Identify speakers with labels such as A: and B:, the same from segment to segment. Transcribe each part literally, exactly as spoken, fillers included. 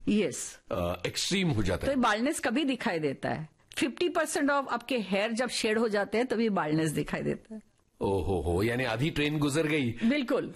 A: Yes,
B: extreme हो जाता
A: तो
B: है।
A: बाल्डनेस कभी दिखाई देता है, फिफ्टी परसेंट ऑफ आपके हेयर जब शेड हो जाते हैं तभी बाल्डनेस दिखाई देता है।
B: ओहो हो, यानी आधी ट्रेन गुजर गई।
A: बिल्कुल।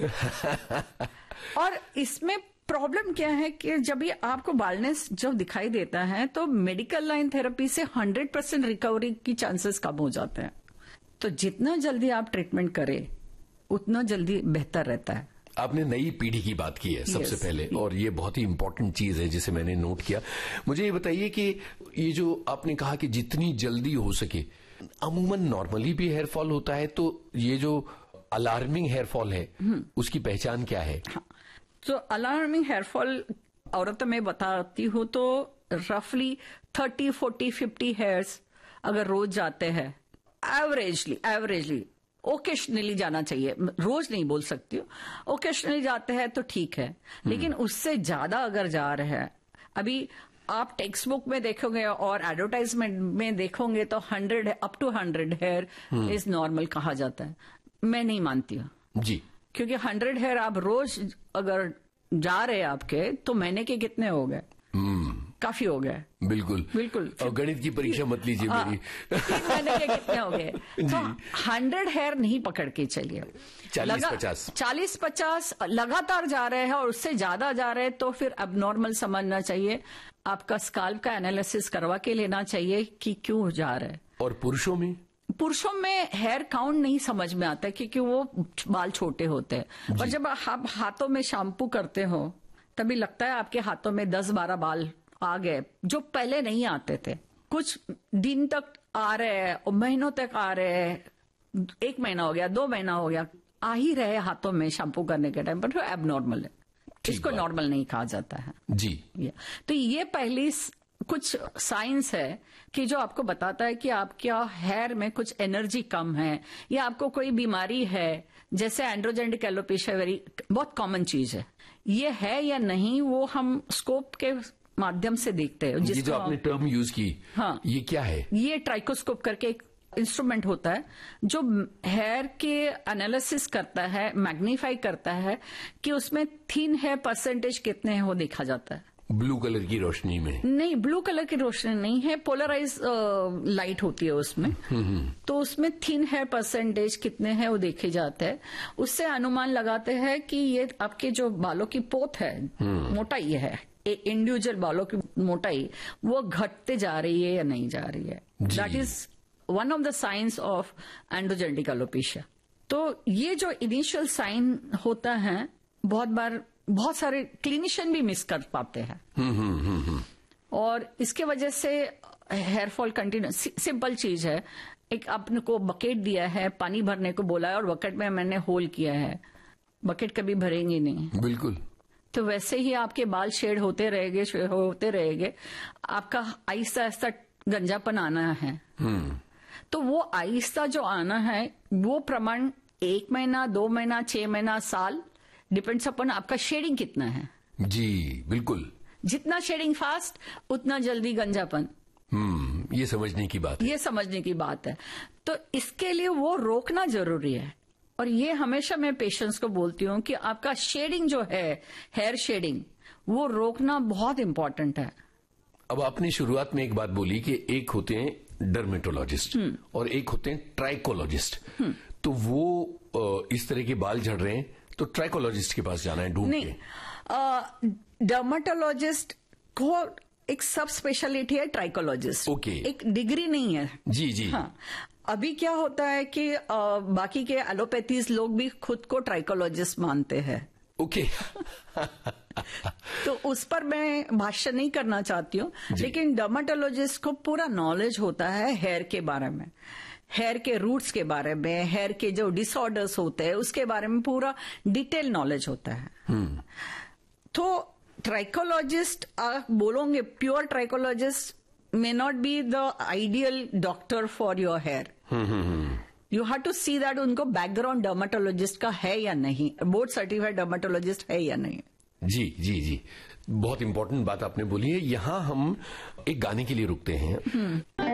A: और इसमें प्रॉब्लम क्या है कि जब ये आपको बाल्डनेस जब दिखाई देता है तो मेडिकल लाइन थेरेपी से हंड्रेड परसेंट रिकवरी की चांसेस कम हो जाते हैं। तो जितना जल्दी आप ट्रीटमेंट करें उतना जल्दी बेहतर रहता है।
B: आपने नई पीढ़ी की बात की है सबसे
A: yes,
B: पहले, और ये बहुत ही इंपॉर्टेंट चीज है जिसे मैंने नोट किया। मुझे ये बताइए कि ये जो आपने कहा कि जितनी जल्दी हो सके, अमूमन नॉर्मली भी हेयर फॉल होता है, तो ये जो अलार्मिंग हेयर फॉल है उसकी पहचान क्या है?
A: हाँ, तो अलार्मिंग हेयर फॉल औरतों में बताती हूँ तो रफली थर्टी फोर्टी फिफ्टी हेयर्स अगर रोज जाते हैं, एवरेजली एवरेजली ओकेशनली जाना चाहिए, रोज नहीं बोल सकती हूँ, ओकेशनली जाते हैं तो ठीक है, लेकिन उससे ज्यादा अगर जा रहे हैं, अभी आप टेक्स्ट बुक में देखोगे और एडवर्टाइजमेंट में देखोगे तो hundred up two hundred here is normal कहा जाता है। मैं नहीं मानती हूँ
B: जी,
A: क्योंकि हंड्रेड हेयर आप रोज अगर जा रहे हैं आपके, तो महीने के कितने हो गए? काफी हो गए।
B: बिल्कुल
A: बिल्कुल।
B: और गणित की परीक्षा मत लीजिए मेरी।
A: तीन महीने के कितने हो गए? तो हंड्रेड हेयर नहीं पकड़ के चलिए,
B: चालीस पचास
A: चालीस पचास लगातार जा रहे हैं और उससे ज्यादा जा रहे हैं तो फिर अब नॉर्मल समझना चाहिए। आपका स्काल्प का एनालिसिस करवा के लेना चाहिए कि क्यों जा रहे हैं।
B: और पुरुषों में?
A: पुरुषों में हेयर काउंट नहीं समझ में आता क्योंकि वो बाल छोटे होते हैं, और जब आप हाथों में शैम्पू करते हो तभी लगता है आपके हाथों में दस बारह बाल आ गए जो पहले नहीं आते थे। कुछ दिन तक आ रहे हैं और महीनों तक आ रहे हैं, एक महीना हो गया, दो महीना हो गया, आ ही रहे हाथों में शैम्पू करने के टाइम पर, तो एबनॉर्मल है, इसको नॉर्मल नहीं कहा जाता है
B: जी।
A: तो ये पहली कुछ साइंस है कि जो आपको बताता है कि आपके हेयर में कुछ एनर्जी कम है या आपको कोई बीमारी है, जैसे एंड्रोजेनिक एलोपेशिया वेरी बहुत कॉमन चीज है। ये है या नहीं वो हम स्कोप के माध्यम से देखते हैं।
B: ये जो आपने टर्म यूज की,
A: हाँ,
B: ये क्या है?
A: ये ट्राइकोस्कोप करके एक इंस्ट्रूमेंट होता है जो हेयर के एनालिसिस करता है, मैग्नीफाई करता है कि उसमें थिन हेयर परसेंटेज कितने हैं वो देखा जाता है।
B: ब्लू कलर की रोशनी में?
A: नहीं, ब्लू कलर की रोशनी नहीं है, पोलराइज लाइट होती है उसमें। तो उसमें थिन हेयर परसेंटेज कितने हैं वो देखे जाते हैं। उससे अनुमान लगाते हैं कि ये आपके जो बालों की पोत है, मोटाई है, इंडिविजुअल बालों की मोटाई वो घटते जा रही है या नहीं जा रही है। That is one of the science of androgenic alopecia. तो ये जो इनिशियल साइन होता है, बहुत बार बहुत सारे क्लिनिशियन भी मिस कर पाते हैं, और इसके वजह से हेयर फॉल कंटिन्यू। सिंपल चीज है, एक आपने को बकेट दिया है, पानी भरने को बोला है और बकेट में मैंने होल किया है, बकेट कभी भरेंगे नहीं।
B: बिल्कुल।
A: तो वैसे ही आपके बाल शेड होते रहेंगे होते रहेंगे, आपका आहिस्ता आहिस्ता गंजापन आना है। तो वो आहिस्ता जो आना है वो प्रमाण एक महीना, दो महीना, छह महीना, साल, डिपेंड्स अपॉन आपका शेडिंग कितना है।
B: जी बिल्कुल।
A: जितना शेडिंग फास्ट उतना जल्दी गंजापन।
B: हम्म ये समझने की बात है।
A: ये समझने की बात है। तो इसके लिए वो रोकना जरूरी है, और ये हमेशा मैं पेशेंट्स को बोलती हूँ कि आपका शेडिंग जो है, हेयर शेडिंग, वो रोकना बहुत इंपॉर्टेंट है।
B: अब आपने शुरुआत में एक बात बोली कि एक होते हैं डर्मेटोलॉजिस्ट और एक होते हैं ट्राइकोलॉजिस्ट। तो वो इस तरह के बाल झड़ रहे हैं तो ट्राइकोलॉजिस्ट के पास जाना है ढूंढ के?
A: नहीं, डर्मेटोलॉजिस्ट को एक सब स्पेशलिटी है ट्राइकोलॉजिस्ट।
B: ओके।
A: एक डिग्री नहीं है।
B: जी जी।
A: हाँ, अभी क्या होता है कि आ, बाकी के एलोपैथीज लोग भी खुद को ट्राइकोलॉजिस्ट मानते हैं।
B: ओके।
A: तो उस पर मैं भाष्य नहीं करना चाहती हूँ, लेकिन डर्मेटोलॉजिस्ट को पूरा नॉलेज होता है हेयर के बारे में, हेयर के रूट्स के बारे में, हेयर के जो डिसऑर्डर्स होते हैं उसके बारे में पूरा डिटेल नॉलेज होता है। तो ट्राइकोलॉजिस्ट आप बोलोगे, pure trichologist may not be the ideal doctor for your hair. You have to see that उनको बैकग्राउंड डर्मेटोलॉजिस्ट का है या नहीं, बोर्ड सर्टिफाइड डर्मेटोलॉजिस्ट है या नहीं।
B: जी जी जी, बहुत इंपॉर्टेंट बात आपने बोली है। यहां हम एक गाने के लिए रुकते हैं।